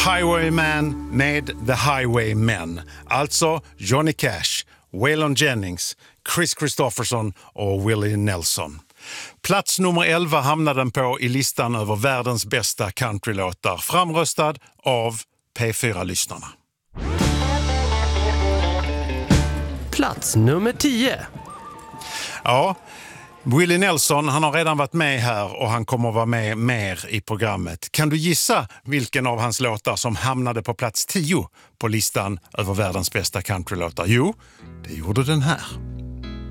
Highwayman med The Highwaymen. Alltså Johnny Cash, Waylon Jennings, Chris Christopherson och Willie Nelson. Plats nummer 11 hamnade den på i listan över världens bästa countrylåtar, framröstad av P4-lyssnarna. Plats nummer 10. Ja, Willie Nelson, han har redan varit med här och han kommer att vara med mer i programmet. Kan du gissa vilken av hans låtar som hamnade på plats 10 på listan över världens bästa countrylåtar? Jo, det gjorde den här.